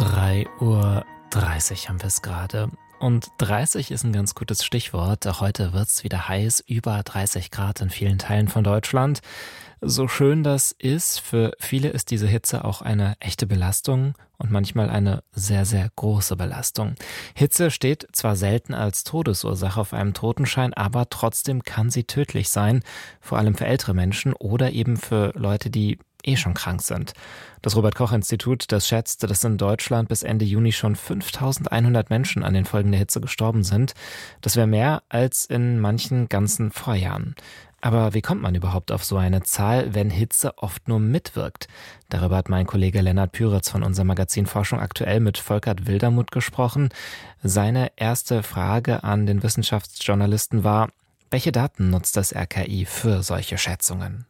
3:30 Uhr haben wir es gerade. Und 30 ist ein ganz gutes Stichwort. Heute wird es wieder heiß, über 30 Grad in vielen Teilen von Deutschland. So schön das ist, für viele ist diese Hitze auch eine echte Belastung und manchmal eine sehr, sehr große Belastung. Hitze steht zwar selten als Todesursache auf einem Totenschein, aber trotzdem kann sie tödlich sein, vor allem für ältere Menschen oder eben für Leute, die schon krank sind. Das Robert-Koch-Institut, das schätzt, dass in Deutschland bis Ende Juni schon 5.100 Menschen an den Folgen der Hitze gestorben sind. Das wäre mehr als in manchen ganzen Vorjahren. Aber wie kommt man überhaupt auf so eine Zahl, wenn Hitze oft nur mitwirkt? Darüber hat mein Kollege Lennart Püritz von unserem Magazin Forschung aktuell mit Volkert Wildermuth gesprochen. Seine erste Frage an den Wissenschaftsjournalisten war: Welche Daten nutzt das RKI für solche Schätzungen?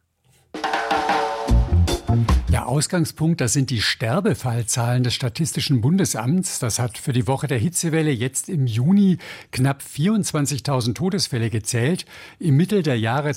Ja, Ausgangspunkt, das sind die Sterbefallzahlen des Statistischen Bundesamts. Das hat für die Woche der Hitzewelle jetzt im Juni knapp 24.000 Todesfälle gezählt. Im Mittel der Jahre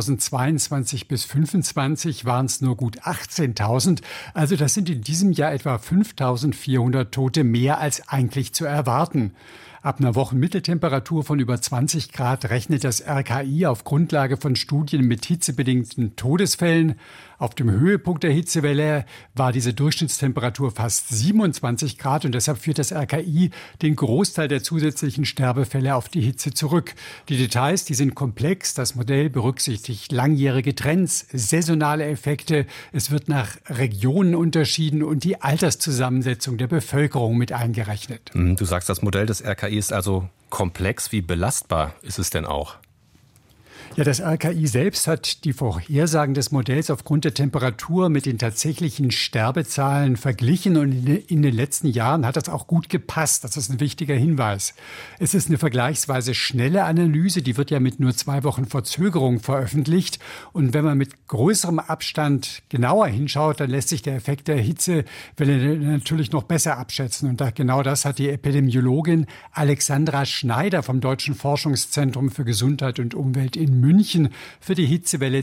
2022 bis 2025 waren es nur gut 18.000. Also das sind in diesem Jahr etwa 5.400 Tote mehr als eigentlich zu erwarten. Ab einer Wochenmitteltemperatur von über 20 Grad rechnet das RKI auf Grundlage von Studien mit hitzebedingten Todesfällen. Auf dem Höhepunkt der Hitzewelle war diese Durchschnittstemperatur fast 27 Grad und deshalb führt das RKI den Großteil der zusätzlichen Sterbefälle auf die Hitze zurück. Die Details, die sind komplex. Das Modell berücksichtigt langjährige Trends, saisonale Effekte. Es wird nach Regionen unterschieden und die Alterszusammensetzung der Bevölkerung mit eingerechnet. Du sagst, das Modell des RKI ist also komplex. Wie belastbar ist es denn auch? Ja, das RKI selbst hat die Vorhersagen des Modells aufgrund der Temperatur mit den tatsächlichen Sterbezahlen verglichen und in den letzten Jahren hat das auch gut gepasst. Das ist ein wichtiger Hinweis. Es ist eine vergleichsweise schnelle Analyse, die wird ja mit nur 2 Wochen Verzögerung veröffentlicht. Und wenn man mit größerem Abstand genauer hinschaut, dann lässt sich der Effekt der Hitzewelle natürlich noch besser abschätzen. Und genau das hat die Epidemiologin Alexandra Schneider vom Deutschen Forschungszentrum für Gesundheit und Umwelt in München für die Hitzewelle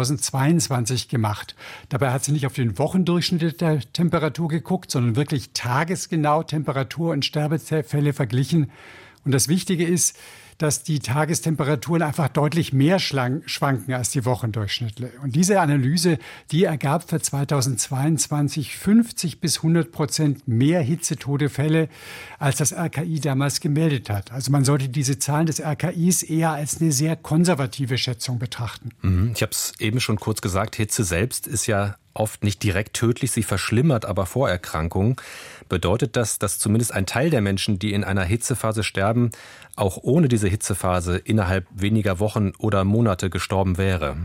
2022 gemacht. Dabei hat sie nicht auf den Wochendurchschnitt der Temperatur geguckt, sondern wirklich tagesgenau Temperatur und Sterbefälle verglichen. Und das Wichtige ist, dass die Tagestemperaturen einfach deutlich mehr schwanken als die Wochendurchschnitte. Und diese Analyse, die ergab für 2022 50 bis 100% mehr Hitzetodefälle, als das RKI damals gemeldet hat. Also man sollte diese Zahlen des RKIs eher als eine sehr konservative Schätzung betrachten. Ich habe es eben schon kurz gesagt, Hitze selbst ist ja oft nicht direkt tödlich, sie verschlimmert aber Vorerkrankungen. Bedeutet das, dass zumindest ein Teil der Menschen, die in einer Hitzephase sterben, auch ohne diese Hitzephase innerhalb weniger Wochen oder Monate gestorben wäre?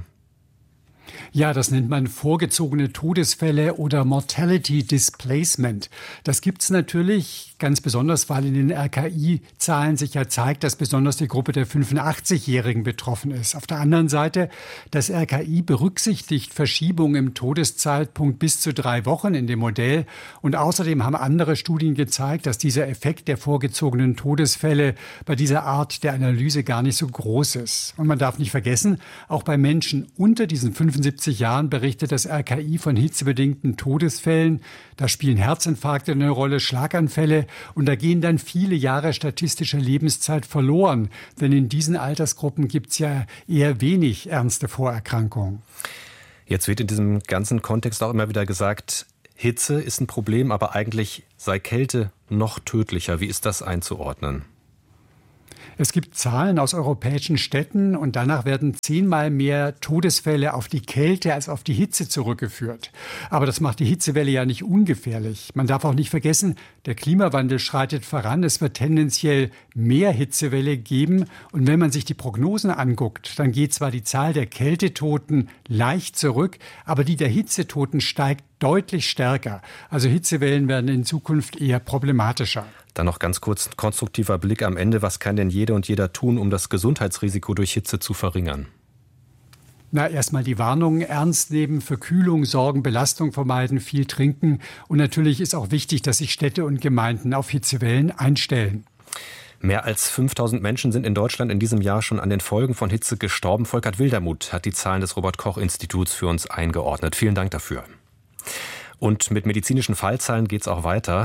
Ja, das nennt man vorgezogene Todesfälle oder Mortality Displacement. Das gibt's natürlich ganz besonders, weil in den RKI-Zahlen sich ja zeigt, dass besonders die Gruppe der 85-Jährigen betroffen ist. Auf der anderen Seite, das RKI berücksichtigt Verschiebungen im Todeszeitpunkt bis zu 3 Wochen in dem Modell. Und außerdem haben andere Studien gezeigt, dass dieser Effekt der vorgezogenen Todesfälle bei dieser Art der Analyse gar nicht so groß ist. Und man darf nicht vergessen, auch bei Menschen unter diesen 75 Jahren berichtet das RKI von hitzebedingten Todesfällen. Da spielen Herzinfarkte eine Rolle, Schlaganfälle und da gehen dann viele Jahre statistischer Lebenszeit verloren. Denn in diesen Altersgruppen gibt es ja eher wenig ernste Vorerkrankungen. Jetzt wird in diesem ganzen Kontext auch immer wieder gesagt, Hitze ist ein Problem, aber eigentlich sei Kälte noch tödlicher. Wie ist das einzuordnen? Es gibt Zahlen aus europäischen Städten und danach werden 10-mal mehr Todesfälle auf die Kälte als auf die Hitze zurückgeführt. Aber das macht die Hitzewelle ja nicht ungefährlich. Man darf auch nicht vergessen, der Klimawandel schreitet voran. Es wird tendenziell mehr Hitzewelle geben. Und wenn man sich die Prognosen anguckt, dann geht zwar die Zahl der Kältetoten leicht zurück, aber die der Hitzetoten steigt deutlich stärker. Also Hitzewellen werden in Zukunft eher problematischer. Dann noch ganz kurz ein konstruktiver Blick am Ende. Was kann denn jede und jeder tun, um das Gesundheitsrisiko durch Hitze zu verringern? Erstmal die Warnungen ernst nehmen, für Kühlung sorgen, Belastung vermeiden, viel trinken. Und natürlich ist auch wichtig, dass sich Städte und Gemeinden auf Hitzewellen einstellen. Mehr als 5.000 Menschen sind in Deutschland in diesem Jahr schon an den Folgen von Hitze gestorben. Volkert Wildermuth hat die Zahlen des Robert-Koch-Instituts für uns eingeordnet. Vielen Dank dafür. Und mit medizinischen Fallzahlen geht es auch weiter.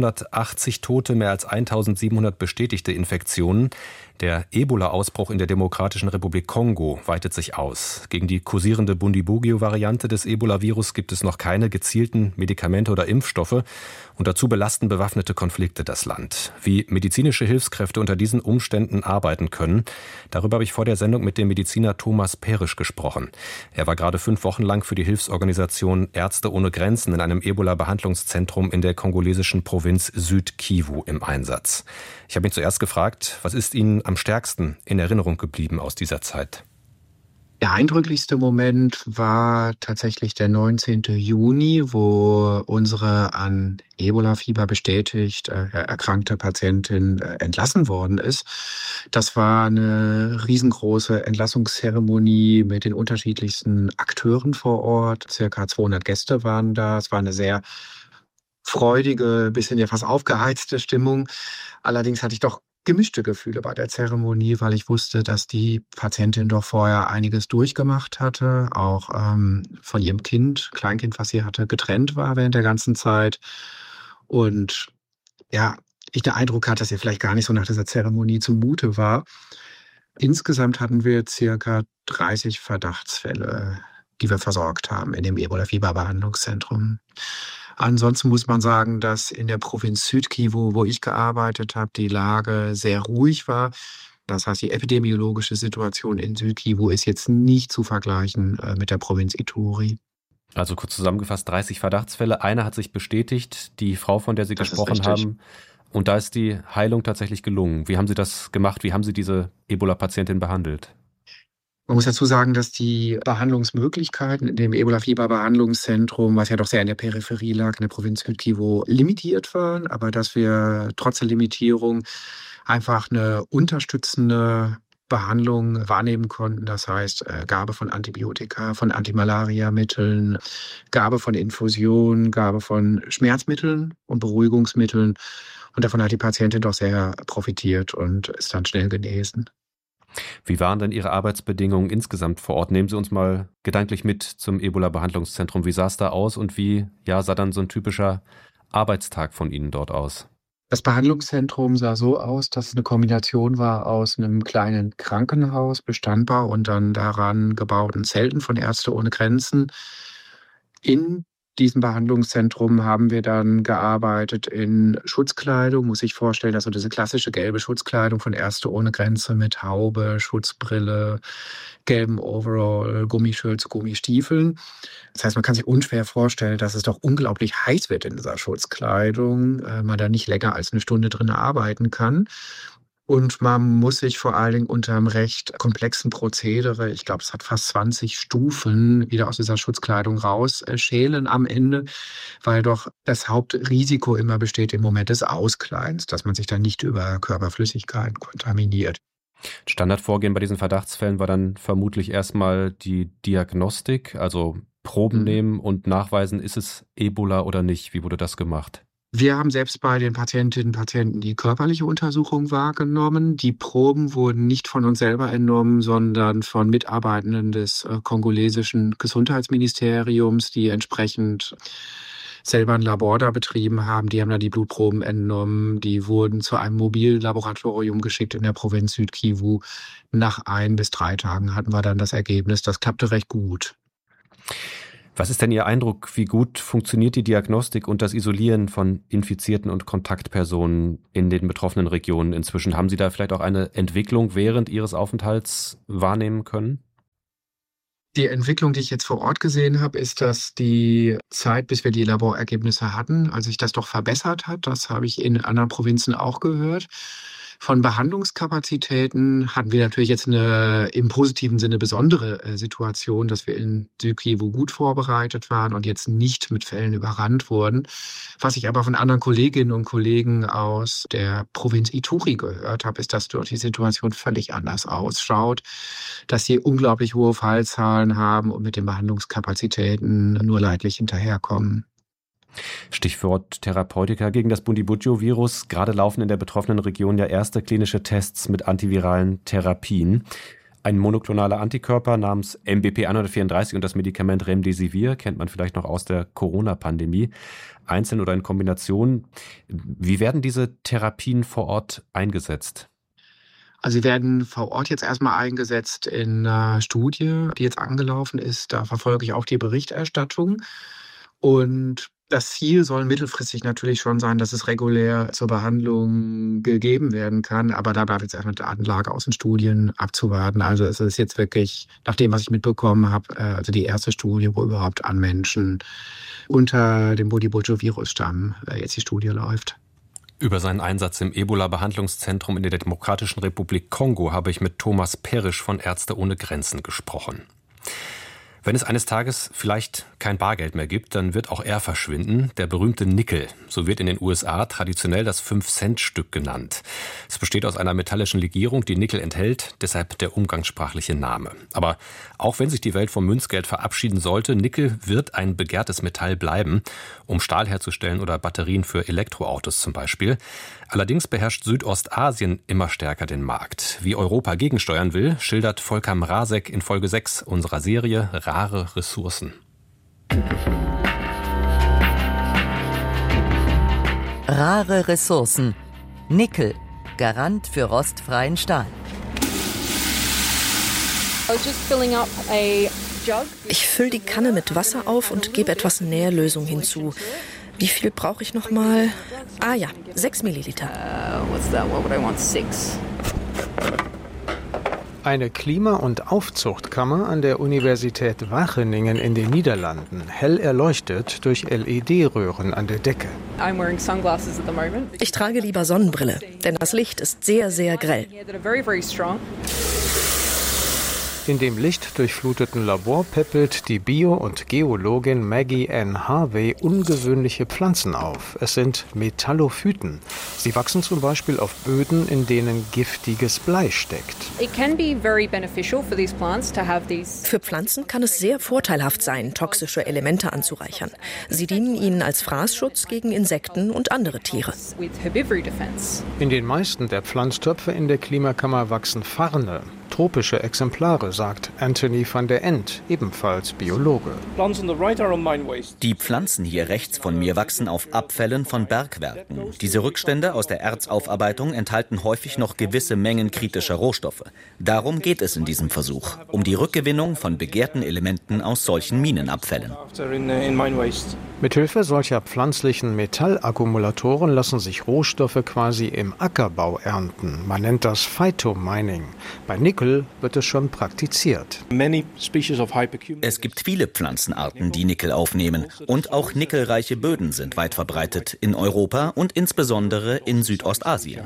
580 Tote, mehr als 1700 bestätigte Infektionen. Der Ebola-Ausbruch in der Demokratischen Republik Kongo weitet sich aus. Gegen die kursierende Bundibugyo-Variante des Ebola-Virus gibt es noch keine gezielten Medikamente oder Impfstoffe. Und dazu belasten bewaffnete Konflikte das Land. Wie medizinische Hilfskräfte unter diesen Umständen arbeiten können, darüber habe ich vor der Sendung mit dem Mediziner Thomas Perisch gesprochen. Er war gerade 5 Wochen lang für die Hilfsorganisation Ärzte ohne Grenzen in einem Ebola-Behandlungszentrum in der kongolesischen Provinz Süd-Kivu im Einsatz. Ich habe ihn zuerst gefragt, was ist Ihnen am stärksten in Erinnerung geblieben aus dieser Zeit? Der eindrücklichste Moment war tatsächlich der 19. Juni, wo unsere an Ebola-Fieber bestätigt erkrankte Patientin entlassen worden ist. Das war eine riesengroße Entlassungszeremonie mit den unterschiedlichsten Akteuren vor Ort. Circa 200 Gäste waren da. Es war eine sehr freudige, bisschen ja fast aufgeheizte Stimmung. Allerdings hatte ich doch gemischte Gefühle bei der Zeremonie, weil ich wusste, dass die Patientin doch vorher einiges durchgemacht hatte, auch von ihrem Kleinkind, was sie hatte, getrennt war während der ganzen Zeit. Und ja, ich den Eindruck hatte, dass ihr vielleicht gar nicht so nach dieser Zeremonie zumute war. Insgesamt hatten wir circa 30 Verdachtsfälle, die wir versorgt haben in dem Ebola-Fieber-Behandlungszentrum. Ansonsten muss man sagen, dass in der Provinz Süd-Kivu, wo ich gearbeitet habe, die Lage sehr ruhig war. Das heißt, die epidemiologische Situation in Süd-Kivu ist jetzt nicht zu vergleichen mit der Provinz Ituri. Also kurz zusammengefasst, 30 Verdachtsfälle. Einer hat sich bestätigt, die Frau, von der Sie gesprochen haben. Und da ist die Heilung tatsächlich gelungen. Wie haben Sie das gemacht? Wie haben Sie diese Ebola-Patientin behandelt? Man muss dazu sagen, dass die Behandlungsmöglichkeiten in dem Ebola-Fieber-Behandlungszentrum, was ja doch sehr in der Peripherie lag, in der Provinz Süd-Kivu, limitiert waren, aber dass wir trotz der Limitierung einfach eine unterstützende Behandlung wahrnehmen konnten. Das heißt, Gabe von Antibiotika, von Antimalariamitteln, Gabe von Infusionen, Gabe von Schmerzmitteln und Beruhigungsmitteln. Und davon hat die Patientin doch sehr profitiert und ist dann schnell genesen. Wie waren denn Ihre Arbeitsbedingungen insgesamt vor Ort? Nehmen Sie uns mal gedanklich mit zum Ebola-Behandlungszentrum. Wie sah es da aus und wie sah dann so ein typischer Arbeitstag von Ihnen dort aus? Das Behandlungszentrum sah so aus, dass es eine Kombination war aus einem kleinen Krankenhaus, Bestandbau und dann daran gebauten Zelten von Ärzte ohne Grenzen. In diesem Behandlungszentrum haben wir dann gearbeitet in Schutzkleidung, muss ich vorstellen, also diese klassische gelbe Schutzkleidung von Ärzte ohne Grenze mit Haube, Schutzbrille, gelben Overall, Gummischürze, Gummistiefeln. Das heißt, man kann sich unschwer vorstellen, dass es doch unglaublich heiß wird in dieser Schutzkleidung, man da nicht länger als eine Stunde drin arbeiten kann. Und man muss sich vor allen Dingen unter einem recht komplexen Prozedere, ich glaube, es hat fast 20 Stufen, wieder aus dieser Schutzkleidung rausschälen am Ende, weil doch das Hauptrisiko immer besteht im Moment des Auskleidens, dass man sich dann nicht über Körperflüssigkeiten kontaminiert. Standardvorgehen bei diesen Verdachtsfällen war dann vermutlich erstmal die Diagnostik, also Proben nehmen und nachweisen, ist es Ebola oder nicht. Wie wurde das gemacht? Wir haben selbst bei den Patientinnen und Patienten die körperliche Untersuchung wahrgenommen. Die Proben wurden nicht von uns selber entnommen, sondern von Mitarbeitenden des kongolesischen Gesundheitsministeriums, die entsprechend selber ein Labor da betrieben haben. Die haben dann die Blutproben entnommen. Die wurden zu einem Mobillaboratorium geschickt in der Provinz Süd-Kivu. Nach 1 bis 3 Tagen hatten wir dann das Ergebnis. Das klappte recht gut. Was ist denn Ihr Eindruck, wie gut funktioniert die Diagnostik und das Isolieren von Infizierten und Kontaktpersonen in den betroffenen Regionen inzwischen? Haben Sie da vielleicht auch eine Entwicklung während Ihres Aufenthalts wahrnehmen können? Die Entwicklung, die ich jetzt vor Ort gesehen habe, ist, dass die Zeit, bis wir die Laborergebnisse hatten, also sich das doch verbessert hat. Das habe ich in anderen Provinzen auch gehört. Von Behandlungskapazitäten hatten wir natürlich jetzt eine im positiven Sinne besondere Situation, dass wir in Süd-Kivu gut vorbereitet waren und jetzt nicht mit Fällen überrannt wurden. Was ich aber von anderen Kolleginnen und Kollegen aus der Provinz Ituri gehört habe, ist, dass dort die Situation völlig anders ausschaut, dass sie unglaublich hohe Fallzahlen haben und mit den Behandlungskapazitäten nur leidlich hinterherkommen. Stichwort Therapeutika gegen das Bundibugyo-Virus. Gerade laufen in der betroffenen Region ja erste klinische Tests mit antiviralen Therapien. Ein monoklonaler Antikörper namens MBP 134 und das Medikament Remdesivir kennt man vielleicht noch aus der Corona-Pandemie. Einzeln oder in Kombination. Wie werden diese Therapien vor Ort eingesetzt? Also sie werden vor Ort jetzt erstmal eingesetzt in einer Studie, die jetzt angelaufen ist. Da verfolge ich auch die Berichterstattung. Und das Ziel soll mittelfristig natürlich schon sein, dass es regulär zur Behandlung gegeben werden kann. Aber da bleibt jetzt erstmal die Datenlage aus den Studien abzuwarten. Also es ist jetzt wirklich, nach dem, was ich mitbekommen habe, also die erste Studie, wo überhaupt an Menschen unter dem Bundibugyo-Virusstamm jetzt die Studie läuft. Über seinen Einsatz im Ebola-Behandlungszentrum in der Demokratischen Republik Kongo habe ich mit Thomas Perisch von Ärzte ohne Grenzen gesprochen. Wenn es eines Tages vielleicht kein Bargeld mehr gibt, dann wird auch er verschwinden, der berühmte Nickel. So wird in den USA traditionell das 5-Cent-Stück genannt. Es besteht aus einer metallischen Legierung, die Nickel enthält, deshalb der umgangssprachliche Name. Aber auch wenn sich die Welt vom Münzgeld verabschieden sollte, Nickel wird ein begehrtes Metall bleiben, um Stahl herzustellen oder Batterien für Elektroautos zum Beispiel. Allerdings beherrscht Südostasien immer stärker den Markt. Wie Europa gegensteuern will, schildert Volker Mrazek in Folge 6 unserer Serie Rare Ressourcen. Rare Ressourcen. Nickel, Garant für rostfreien Stahl. Ich fülle die Kanne mit Wasser auf und gebe etwas Nährlösung hinzu. Wie viel brauche ich nochmal? 6 Milliliter. Eine Klima- und Aufzuchtkammer an der Universität Wageningen in den Niederlanden, hell erleuchtet durch LED-Röhren an der Decke. Ich trage lieber Sonnenbrille, denn das Licht ist sehr, sehr grell. In dem lichtdurchfluteten Labor peppelt die Bio- und Geologin Maggie Ann Harvey ungewöhnliche Pflanzen auf. Es sind Metallophyten. Sie wachsen zum Beispiel auf Böden, in denen giftiges Blei steckt. Für Pflanzen kann es sehr vorteilhaft sein, toxische Elemente anzureichern. Sie dienen ihnen als Fraßschutz gegen Insekten und andere Tiere. In den meisten der Pflanztöpfe in der Klimakammer wachsen Farne. Tropische Exemplare, sagt Anthony van der End, ebenfalls Biologe. Die Pflanzen hier rechts von mir wachsen auf Abfällen von Bergwerken. Diese Rückstände aus der Erzaufarbeitung enthalten häufig noch gewisse Mengen kritischer Rohstoffe. Darum geht es in diesem Versuch, um die Rückgewinnung von begehrten Elementen aus solchen Minenabfällen. Mithilfe solcher pflanzlichen Metallakkumulatoren lassen sich Rohstoffe quasi im Ackerbau ernten. Man nennt das Phytomining. Bei Nickel wird es schon praktiziert. Es gibt viele Pflanzenarten, die Nickel aufnehmen. Und auch nickelreiche Böden sind weit verbreitet in Europa und insbesondere in Südostasien.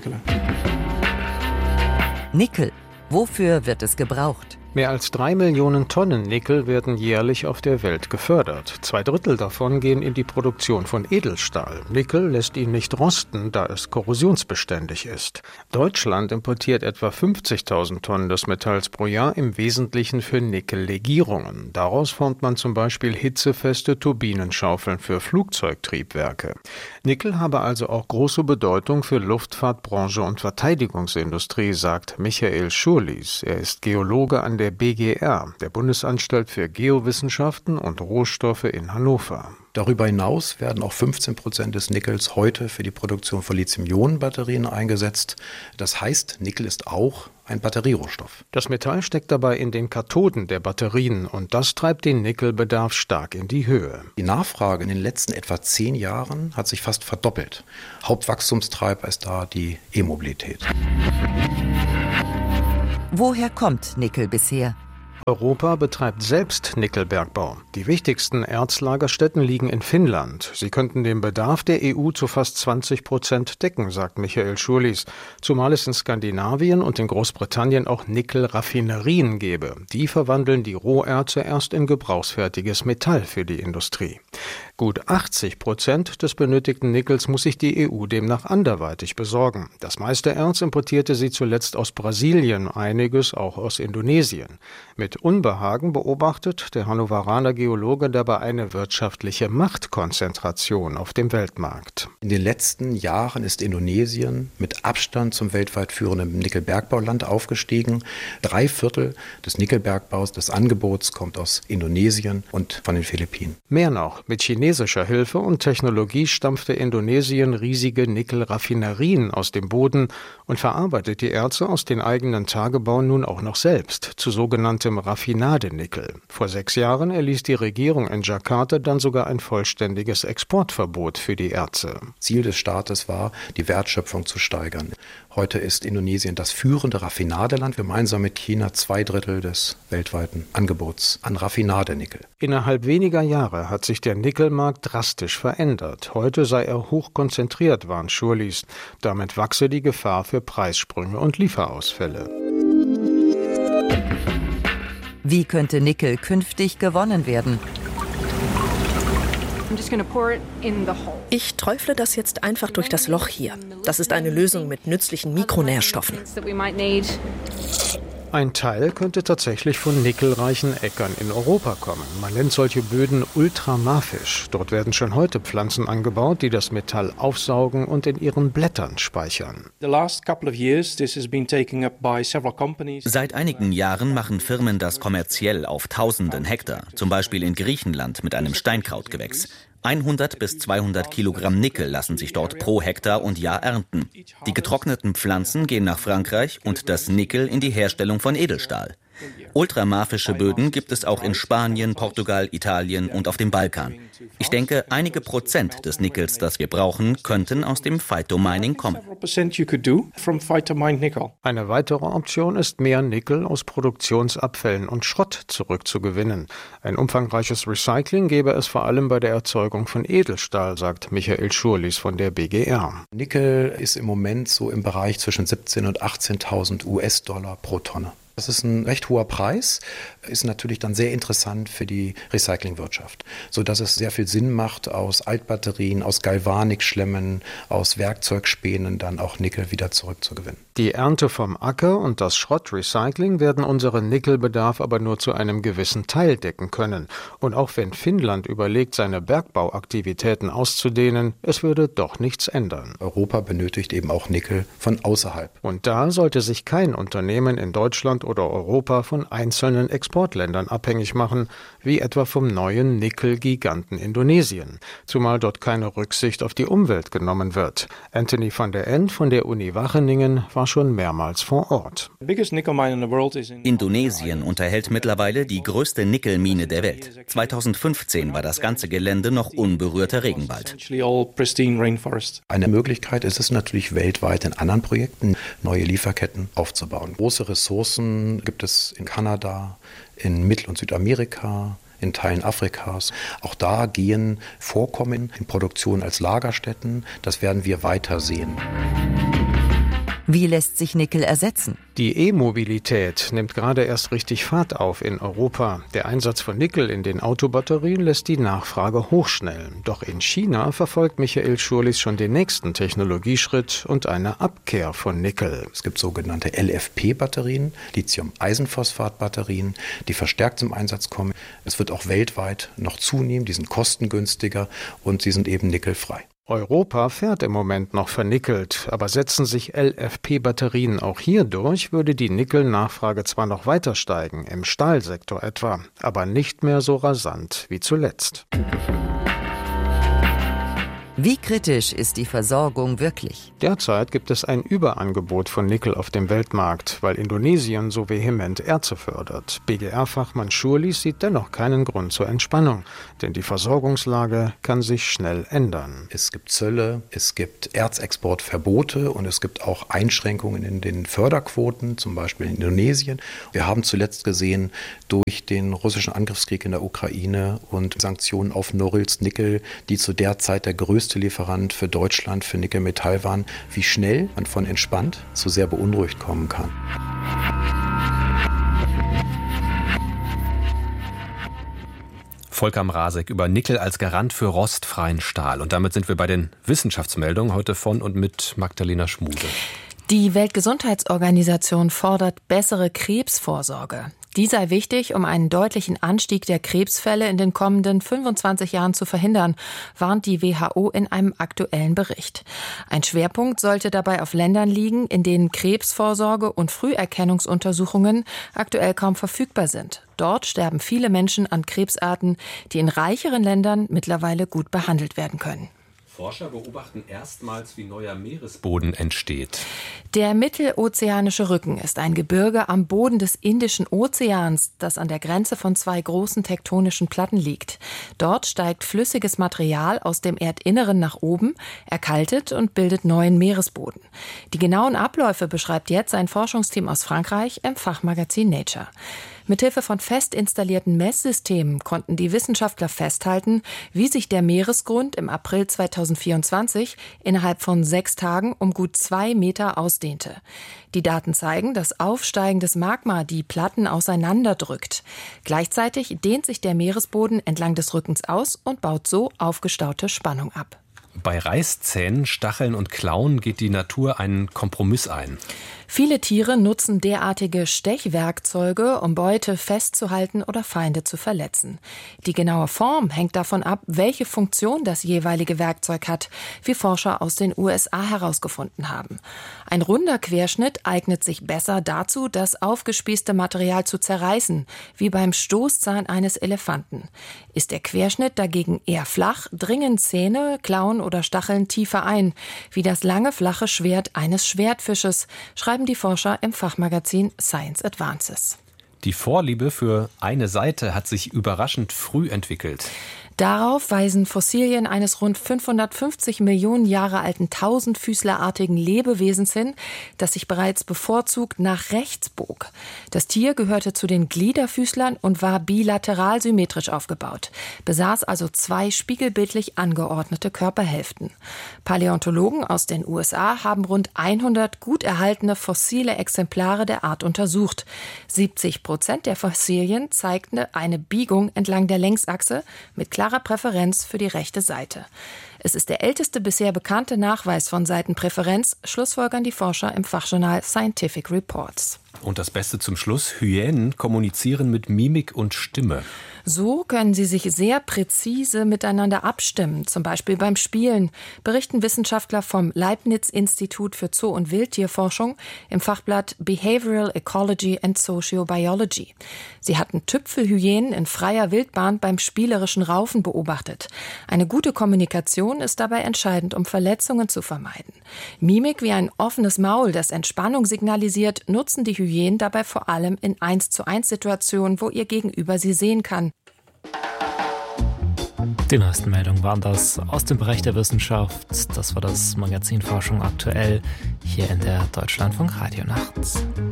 Nickel. Wofür wird es gebraucht? Mehr als 3 Millionen Tonnen Nickel werden jährlich auf der Welt gefördert. 2/3 davon gehen in die Produktion von Edelstahl. Nickel lässt ihn nicht rosten, da es korrosionsbeständig ist. Deutschland importiert etwa 50.000 Tonnen des Metalls pro Jahr, im Wesentlichen für Nickellegierungen. Daraus formt man zum Beispiel hitzefeste Turbinenschaufeln für Flugzeugtriebwerke. Nickel habe also auch große Bedeutung für Luftfahrtbranche und Verteidigungsindustrie, sagt Michael Schurlis. Er ist Geologe an der BGR, der Bundesanstalt für Geowissenschaften und Rohstoffe in Hannover. Darüber hinaus werden auch 15% des Nickels heute für die Produktion von Lithium-Ionen-Batterien eingesetzt. Das heißt, Nickel ist auch ein Batterierohstoff. Das Metall steckt dabei in den Kathoden der Batterien und das treibt den Nickelbedarf stark in die Höhe. Die Nachfrage in den letzten etwa 10 Jahren hat sich fast verdoppelt. Hauptwachstumstreiber ist da die E-Mobilität. Woher kommt Nickel bisher? Europa betreibt selbst Nickelbergbau. Die wichtigsten Erzlagerstätten liegen in Finnland. Sie könnten den Bedarf der EU zu fast 20% decken, sagt Michael Schurlis. Zumal es in Skandinavien und in Großbritannien auch Nickelraffinerien gäbe. Die verwandeln die Roherze erst in gebrauchsfertiges Metall für die Industrie. Gut 80% des benötigten Nickels muss sich die EU demnach anderweitig besorgen. Das meiste Erz importierte sie zuletzt aus Brasilien, einiges auch aus Indonesien. Mit Mit Unbehagen beobachtet der Hannoveraner Geologe dabei eine wirtschaftliche Machtkonzentration auf dem Weltmarkt. In den letzten Jahren ist Indonesien mit Abstand zum weltweit führenden Nickelbergbauland aufgestiegen. 3/4 des Nickelbergbaus, des Angebots, kommt aus Indonesien und von den Philippinen. Mehr noch, mit chinesischer Hilfe und Technologie stampfte Indonesien riesige Nickelraffinerien aus dem Boden und verarbeitet die Erze aus den eigenen Tagebauen nun auch noch selbst zu sogenanntem Raffinadenickel. Vor 6 Jahren erließ die Regierung in Jakarta dann sogar ein vollständiges Exportverbot für die Erze. Ziel des Staates war, die Wertschöpfung zu steigern. Heute ist Indonesien das führende Raffinadeland, gemeinsam mit China 2/3 des weltweiten Angebots an Raffinadenickel. Innerhalb weniger Jahre hat sich der Nickelmarkt drastisch verändert. Heute sei er hoch konzentriert, warnt Schurlis. Damit wachse die Gefahr für Preissprünge und Lieferausfälle. Wie könnte Nickel künftig gewonnen werden? Ich träufle das jetzt einfach durch das Loch hier. Das ist eine Lösung mit nützlichen Mikronährstoffen. Ein Teil könnte tatsächlich von nickelreichen Äckern in Europa kommen. Man nennt solche Böden ultramafisch. Dort werden schon heute Pflanzen angebaut, die das Metall aufsaugen und in ihren Blättern speichern. Seit einigen Jahren machen Firmen das kommerziell auf tausenden Hektar, zum Beispiel in Griechenland mit einem Steinkrautgewächs. 100 bis 200 Kilogramm Nickel lassen sich dort pro Hektar und Jahr ernten. Die getrockneten Pflanzen gehen nach Frankreich und das Nickel in die Herstellung von Edelstahl. Ultramafische Böden gibt es auch in Spanien, Portugal, Italien und auf dem Balkan. Ich denke, einige Prozent des Nickels, das wir brauchen, könnten aus dem Phytomining kommen. Eine weitere Option ist, mehr Nickel aus Produktionsabfällen und Schrott zurückzugewinnen. Ein umfangreiches Recycling gäbe es vor allem bei der Erzeugung von Edelstahl, sagt Michael Schurlis von der BGR. Nickel ist im Moment so im Bereich zwischen 17.000 und 18.000 US-Dollar pro Tonne. Das ist ein recht hoher Preis, ist natürlich dann sehr interessant für die Recyclingwirtschaft, sodass es sehr viel Sinn macht, aus Altbatterien, aus Galvanikschlemmen, aus Werkzeugspänen dann auch Nickel wieder zurückzugewinnen. Die Ernte vom Acker und das Schrottrecycling werden unseren Nickelbedarf aber nur zu einem gewissen Teil decken können. Und auch wenn Finnland überlegt, seine Bergbauaktivitäten auszudehnen, es würde doch nichts ändern. Europa benötigt eben auch Nickel von außerhalb. Und da sollte sich kein Unternehmen in Deutschland oder Europa von einzelnen Exportländern abhängig machen, wie etwa vom neuen Nickel-Giganten Indonesien, zumal dort keine Rücksicht auf die Umwelt genommen wird. Anthony van der End von der Uni Wageningen war schon mehrmals vor Ort. Indonesien unterhält mittlerweile die größte Nickelmine der Welt. 2015 war das ganze Gelände noch unberührter Regenwald. Eine Möglichkeit ist es natürlich weltweit in anderen Projekten, neue Lieferketten aufzubauen. Große Ressourcen gibt es in Kanada, in Mittel- und Südamerika, in Teilen Afrikas. Auch da gehen Vorkommen in Produktion als Lagerstätten. Das werden wir weiter sehen. Wie lässt sich Nickel ersetzen? Die E-Mobilität nimmt gerade erst richtig Fahrt auf in Europa. Der Einsatz von Nickel in den Autobatterien lässt die Nachfrage hochschnellen. Doch in China verfolgt Michael Schurlis schon den nächsten Technologieschritt und eine Abkehr von Nickel. Es gibt sogenannte LFP-Batterien, Lithium-Eisenphosphat-Batterien, die verstärkt zum Einsatz kommen. Es wird auch weltweit noch zunehmen, die sind kostengünstiger und sie sind eben nickelfrei. Europa fährt im Moment noch vernickelt, aber setzen sich LFP-Batterien auch hier durch, würde die Nickelnachfrage zwar noch weiter steigen, im Stahlsektor etwa, aber nicht mehr so rasant wie zuletzt. Wie kritisch ist die Versorgung wirklich? Derzeit gibt es ein Überangebot von Nickel auf dem Weltmarkt, weil Indonesien so vehement Erze fördert. BGR-Fachmann Schurlis sieht dennoch keinen Grund zur Entspannung, denn die Versorgungslage kann sich schnell ändern. Es gibt Zölle, es gibt Erzexportverbote und es gibt auch Einschränkungen in den Förderquoten, zum Beispiel in Indonesien. Wir haben zuletzt gesehen, durch den russischen Angriffskrieg in der Ukraine und Sanktionen auf Norilsk Nickel, die zu der Zeit der größte Lieferant für Deutschland für Nickelmetall waren, wie schnell man von entspannt zu sehr beunruhigt kommen kann. Volker Mrazek über Nickel als Garant für rostfreien Stahl. Und damit sind wir bei den Wissenschaftsmeldungen heute von und mit Magdalena Schmuse. Die Weltgesundheitsorganisation fordert bessere Krebsvorsorge. Die sei wichtig, um einen deutlichen Anstieg der Krebsfälle in den kommenden 25 Jahren zu verhindern, warnt die WHO in einem aktuellen Bericht. Ein Schwerpunkt sollte dabei auf Ländern liegen, in denen Krebsvorsorge und Früherkennungsuntersuchungen aktuell kaum verfügbar sind. Dort sterben viele Menschen an Krebsarten, die in reicheren Ländern mittlerweile gut behandelt werden können. Forscher beobachten erstmals, wie neuer Meeresboden entsteht. Der Mittelozeanische Rücken ist ein Gebirge am Boden des Indischen Ozeans, das an der Grenze von 2 großen tektonischen Platten liegt. Dort steigt flüssiges Material aus dem Erdinneren nach oben, erkaltet und bildet neuen Meeresboden. Die genauen Abläufe beschreibt jetzt ein Forschungsteam aus Frankreich im Fachmagazin Nature. Mithilfe von fest installierten Messsystemen konnten die Wissenschaftler festhalten, wie sich der Meeresgrund im April 2024 innerhalb von 6 Tagen um gut 2 Meter ausdehnte. Die Daten zeigen, dass aufsteigendes Magma die Platten auseinanderdrückt. Gleichzeitig dehnt sich der Meeresboden entlang des Rückens aus und baut so aufgestaute Spannung ab. Bei Reißzähnen, Stacheln und Klauen geht die Natur einen Kompromiss ein. Viele Tiere nutzen derartige Stechwerkzeuge, um Beute festzuhalten oder Feinde zu verletzen. Die genaue Form hängt davon ab, welche Funktion das jeweilige Werkzeug hat, wie Forscher aus den USA herausgefunden haben. Ein runder Querschnitt eignet sich besser dazu, das aufgespießte Material zu zerreißen, wie beim Stoßzahn eines Elefanten. Ist der Querschnitt dagegen eher flach, dringen Zähne, Klauen oder Stacheln tiefer ein, wie das lange, flache Schwert eines Schwertfisches, schreiben die Forscher im Fachmagazin Science Advances. Die Vorliebe für eine Seite hat sich überraschend früh entwickelt. Darauf weisen Fossilien eines rund 550 Millionen Jahre alten tausendfüßlerartigen Lebewesens hin, das sich bereits bevorzugt nach rechts bog. Das Tier gehörte zu den Gliederfüßlern und war bilateral symmetrisch aufgebaut, besaß also 2 spiegelbildlich angeordnete Körperhälften. Paläontologen aus den USA haben rund 100 gut erhaltene fossile Exemplare der Art untersucht. 70% der Fossilien zeigten eine Biegung entlang der Längsachse mit klarer Präferenz für die rechte Seite. Es ist der älteste bisher bekannte Nachweis von Seitenpräferenz, schlussfolgern die Forscher im Fachjournal Scientific Reports. Und das Beste zum Schluss, Hyänen kommunizieren mit Mimik und Stimme. So können sie sich sehr präzise miteinander abstimmen, zum Beispiel beim Spielen, berichten Wissenschaftler vom Leibniz-Institut für Zoo- und Wildtierforschung im Fachblatt Behavioral Ecology and Sociobiology. Sie hatten Tüpfelhyänen in freier Wildbahn beim spielerischen Raufen beobachtet. Eine gute Kommunikation ist dabei entscheidend, um Verletzungen zu vermeiden. Mimik wie ein offenes Maul, das Entspannung signalisiert, nutzen die Hyänen dabei vor allem in 1:1-Situationen, wo ihr Gegenüber sie sehen kann. Die neuesten Meldungen waren das aus dem Bereich der Wissenschaft. Das war das Magazin Forschung aktuell hier in der Deutschlandfunk Radio Nacht.